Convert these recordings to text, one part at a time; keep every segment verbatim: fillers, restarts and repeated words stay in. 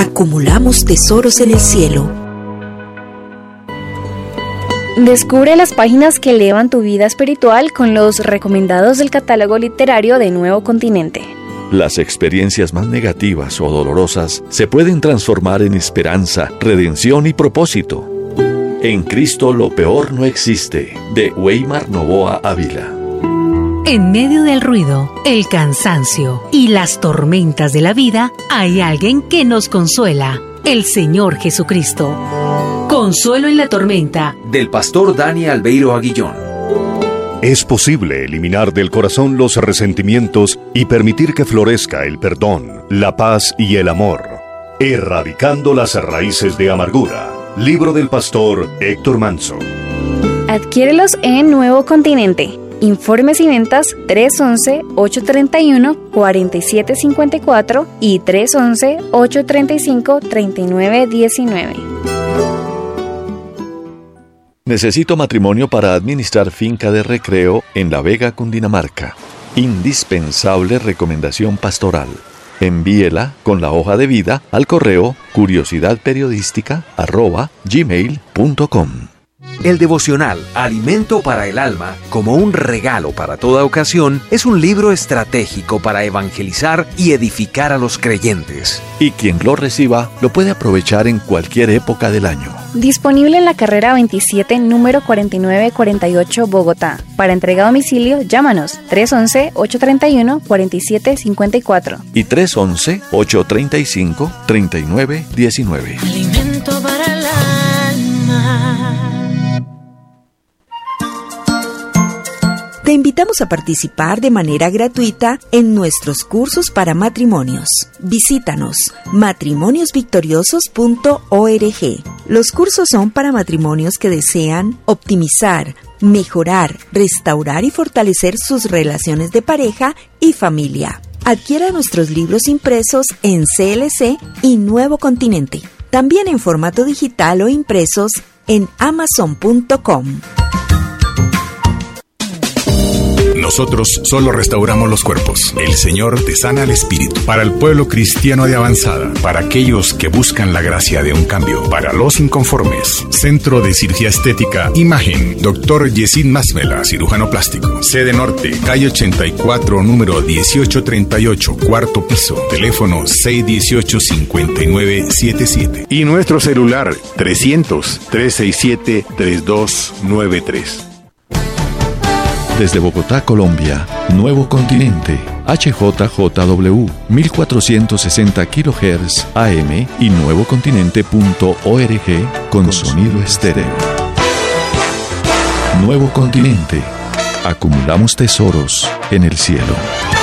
acumulamos tesoros en el cielo. Descubre las páginas que elevan tu vida espiritual con los recomendados del catálogo literario de Nuevo Continente. Las experiencias más negativas o dolorosas se pueden transformar en esperanza, redención y propósito. En Cristo lo peor no existe, de Weimar Novoa Ávila. En medio del ruido, el cansancio y las tormentas de la vida, hay alguien que nos consuela, el Señor Jesucristo. Consuelo en la tormenta, del pastor Dani Albeiro Aguillón. Es posible eliminar del corazón los resentimientos y permitir que florezca el perdón, la paz y el amor, erradicando las raíces de amargura. Libro del pastor Héctor Manso. Adquiérelos en Nuevo Continente. Informes y ventas tres once, ocho treinta y uno, cuarenta y siete cincuenta y cuatro y tres once, ocho treinta y cinco, treinta y nueve diecinueve. Necesito matrimonio para administrar finca de recreo en La Vega, Cundinamarca. Indispensable recomendación pastoral. Envíela con la hoja de vida al correo curiosidadperiodística arroba gmail punto com. El devocional Alimento para el Alma, como un regalo para toda ocasión, es un libro estratégico para evangelizar y edificar a los creyentes. Y quien lo reciba lo puede aprovechar en cualquier época del año. Disponible en la carrera veintisiete, número cuarenta y nueve cuarenta y ocho, Bogotá. Para entrega a domicilio, llámanos tres once, ocho treinta y uno, cuarenta y siete cincuenta y cuatro y tres once, ocho treinta y cinco, treinta y nueve diecinueve. Alimento para el alma. Te invitamos a participar de manera gratuita en nuestros cursos para matrimonios. Visítanos matrimonios victoriosos punto org. Los cursos son para matrimonios que desean optimizar, mejorar, restaurar y fortalecer sus relaciones de pareja y familia. Adquiera nuestros libros impresos en C L C y Nuevo Continente. También en formato digital o impresos en amazon punto com. Nosotros solo restauramos los cuerpos. El Señor te sana el espíritu. Para el pueblo cristiano de avanzada, para aquellos que buscan la gracia de un cambio, para los inconformes. Centro de Cirugía Estética Imagen. Doctor Yesid Masmela, cirujano plástico. Sede Norte, calle ochenta y cuatro, número dieciocho treinta y ocho, cuarto piso. Teléfono seis uno ocho, cinco nueve siete siete. Y nuestro celular trescientos, trescientos sesenta y siete, treinta y dos noventa y tres. Desde Bogotá, Colombia, Nuevo Continente, H J J W, mil cuatrocientos sesenta kilohertz A M y nuevocontinente punto org con sonido estéreo. Nuevo Continente, acumulamos tesoros en el cielo.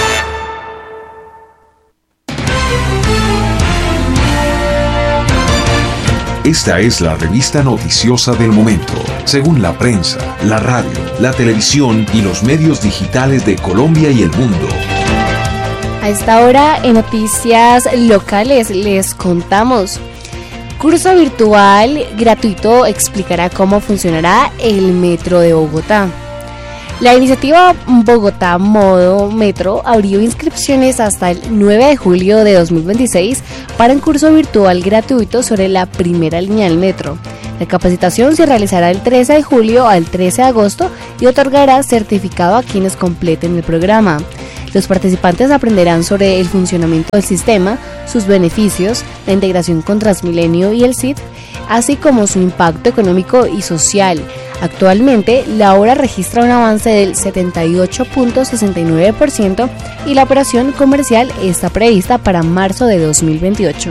Esta es la revista noticiosa del momento, según la prensa, la radio, la televisión y los medios digitales de Colombia y el mundo. A esta hora, en noticias locales, les contamos. Curso virtual gratuito explicará cómo funcionará el metro de Bogotá. La iniciativa Bogotá Modo Metro abrió inscripciones hasta el nueve de julio de dos mil veintiséis para un curso virtual gratuito sobre la primera línea del metro. La capacitación se realizará del trece de julio al trece de agosto y otorgará certificado a quienes completen el programa. Los participantes aprenderán sobre el funcionamiento del sistema, sus beneficios, la integración con Transmilenio y el C I D, así como su impacto económico y social. Actualmente, la obra registra un avance del setenta y ocho punto sesenta y nueve por ciento y la operación comercial está prevista para marzo de dos mil veintiocho.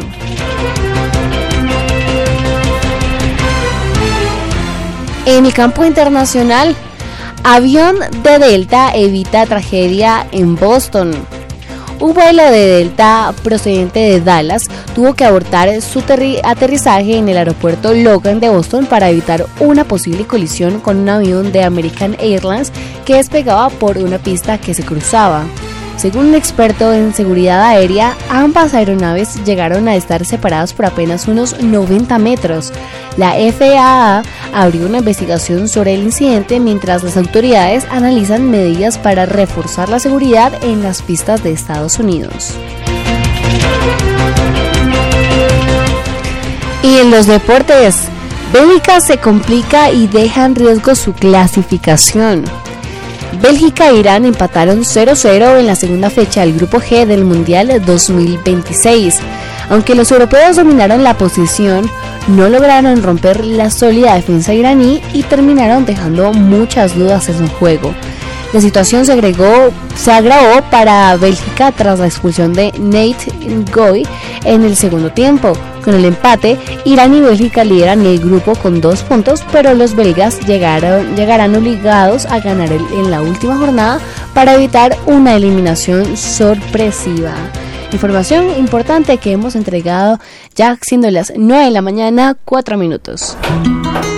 En el campo internacional, avión de Delta evita tragedia en Boston. Un vuelo de Delta procedente de Dallas tuvo que abortar su terri- aterrizaje en el aeropuerto Logan de Boston para evitar una posible colisión con un avión de American Airlines que despegaba por una pista que se cruzaba. Según un experto en seguridad aérea, ambas aeronaves llegaron a estar separadas por apenas unos noventa metros. La F A A abrió una investigación sobre el incidente mientras las autoridades analizan medidas para reforzar la seguridad en las pistas de Estados Unidos. Y en los deportes, Bélgica se complica y deja en riesgo su clasificación. Bélgica e Irán empataron cero cero en la segunda fecha del Grupo G del Mundial dos mil veintiséis. Aunque los europeos dominaron la posición, no lograron romper la sólida defensa iraní y terminaron dejando muchas dudas en su juego. La situación se, agregó, se agravó para Bélgica tras la expulsión de Nate Ngoy en el segundo tiempo. Con el empate, Irán y Bélgica lideran el grupo con dos puntos, pero los belgas llegaron, llegarán obligados a ganar el, en la última jornada para evitar una eliminación sorpresiva. Información importante que hemos entregado ya siendo las nueve de la mañana, cuatro minutos.